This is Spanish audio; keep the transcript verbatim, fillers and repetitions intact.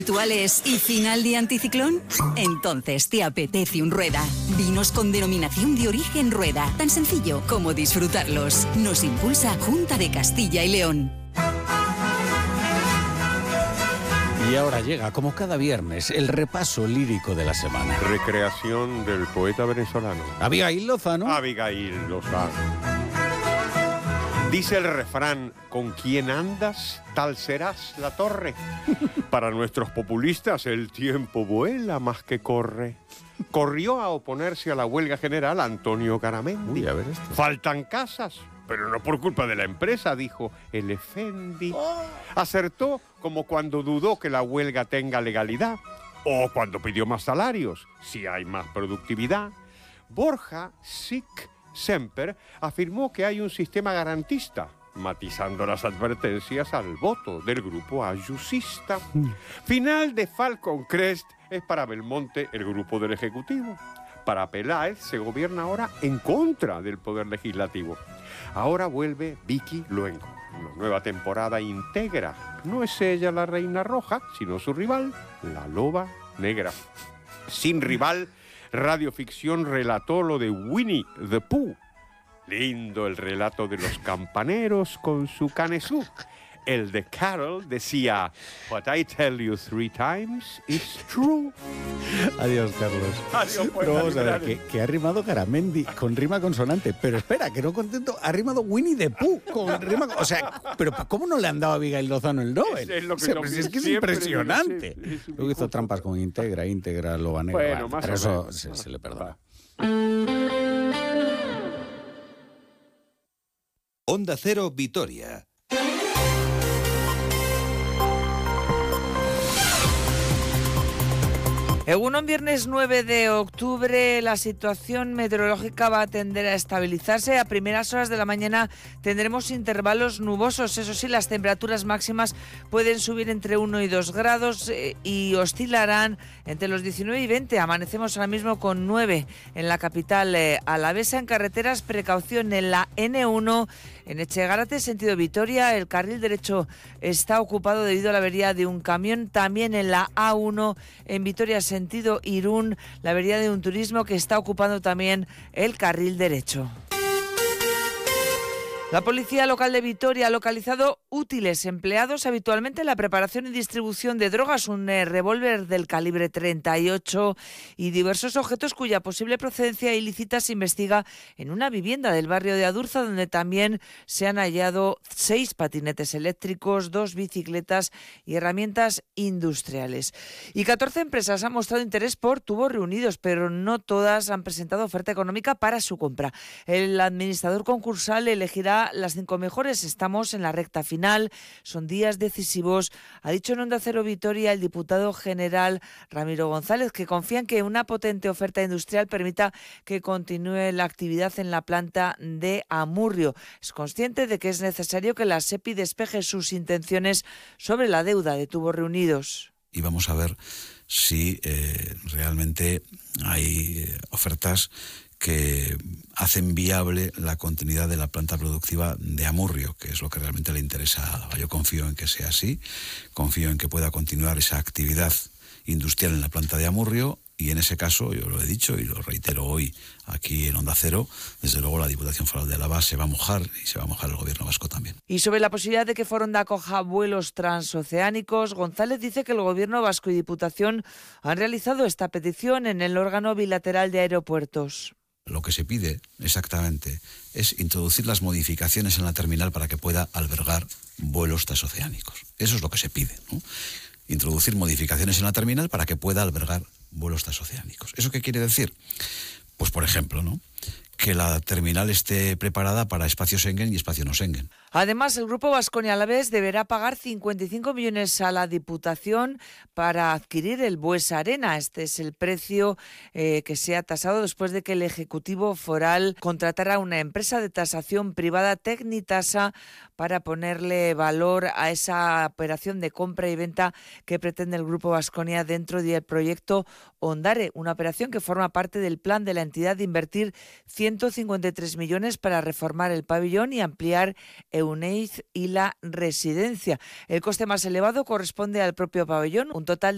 ¿Actuales y final de anticiclón? Entonces te apetece un Rueda. Vinos con denominación de origen Rueda. Tan sencillo como disfrutarlos. Nos impulsa Junta de Castilla y León. Y ahora llega, como cada viernes, el repaso lírico de la semana. Recreación del poeta venezolano Abigail Lozano. Abigail Lozano. Dice el refrán, con quien andas, tal serás la torre. Para nuestros populistas, el tiempo vuela más que corre. Corrió a oponerse a la huelga general Antonio Garamendi. Uy, a ver esto. Faltan casas, pero no por culpa de la empresa, dijo el Efendi. Acertó como cuando dudó que la huelga tenga legalidad o cuando pidió más salarios, si hay más productividad. Borja Sic Semper afirmó que hay un sistema garantista, matizando las advertencias al voto del grupo ayusista. Final de Falcon Crest es para Belmonte el grupo del Ejecutivo. Para Peláez se gobierna ahora en contra del Poder Legislativo. Ahora vuelve Vicky Luengo. Una nueva temporada íntegra. No es ella la reina roja, sino su rival, la loba negra. Sin rival, Radioficción relató lo de Winnie the Pooh. Lindo el relato de los campaneros con su canesú. El de Carol decía, What I tell you three times is true. Adiós, Carlos. Adiós, pues, pero vamos a ver, Dani. que, que ha rimado Garamendi con rima consonante. Pero espera, que no contento, ha rimado Winnie the Pooh con rima... O sea, pero ¿cómo no le han dado a Abigail Lozano el Nobel? Es, es lo que O sea, lo pues que es que es siempre impresionante. digo, sí, sí, Luego hizo justo. trampas con Integra, Integra, Loba Negra. Bueno, más pero o eso menos. se, se le perdona. Onda Cero Vitoria. Egunon, viernes nueve de octubre, la situación meteorológica va a tender a estabilizarse. A primeras horas de la mañana tendremos intervalos nubosos. Eso sí, las temperaturas máximas pueden subir entre uno y dos grados eh, y oscilarán entre los diecinueve y veinte. Amanecemos ahora mismo con nueve en la capital eh, alavesa. En carreteras, precaución en la ene uno, en Echegárate, sentido Vitoria. El carril derecho está ocupado debido a la avería de un camión. También en la a uno, en Vitoria, sentido Irún, la avería de un turismo que está ocupando también el carril derecho. La Policía Local de Vitoria ha localizado útiles empleados habitualmente en la preparación y distribución de drogas, un eh, revólver del calibre treinta y ocho y diversos objetos cuya posible procedencia ilícita se investiga en una vivienda del barrio de Adurza, donde también se han hallado seis patinetes eléctricos, dos bicicletas y herramientas industriales. Y catorce empresas han mostrado interés por tubos reunidos, pero no todas han presentado oferta económica para su compra. El administrador concursal elegirá las cinco mejores. Estamos en la recta final, son días decisivos. Ha dicho en Onda Cero Vitoria el diputado general Ramiro González que confía en que una potente oferta industrial permita que continúe la actividad en la planta de Amurrio. Es consciente de que es necesario que la SEPI despeje sus intenciones sobre la deuda de tubos reunidos. Y vamos a ver si eh, realmente hay eh, ofertas que hacen viable la continuidad de la planta productiva de Amurrio, que es lo que realmente le interesa a Álava. Yo confío en que sea así, confío en que pueda continuar esa actividad industrial en la planta de Amurrio, y en ese caso, yo lo he dicho y lo reitero hoy aquí en Onda Cero, desde luego la Diputación Foral de Álava se va a mojar y se va a mojar el Gobierno vasco también. Y sobre la posibilidad de que Foronda acoja vuelos transoceánicos, González dice que el Gobierno vasco y Diputación han realizado esta petición en el órgano bilateral de aeropuertos. Lo que se pide exactamente es introducir las modificaciones en la terminal para que pueda albergar vuelos transoceánicos. Eso es lo que se pide, ¿no? Introducir modificaciones en la terminal para que pueda albergar vuelos transoceánicos. ¿Eso qué quiere decir? Pues, por ejemplo, ¿no?, que la terminal esté preparada para espacio Schengen y espacio no Schengen. Además, el Grupo Baskonia Alavés deberá pagar cincuenta y cinco millones a la Diputación para adquirir el Buesa Arena. Este es el precio eh, que se ha tasado después de que el Ejecutivo Foral contratara a una empresa de tasación privada, Tecnitasa, para ponerle valor a esa operación de compra y venta que pretende el Grupo Baskonia dentro del proyecto Ondare, una operación que forma parte del plan de la entidad de invertir ciento cincuenta y tres millones para reformar el pabellón y ampliar Euneiz y la residencia. El coste más elevado corresponde al propio pabellón, un total de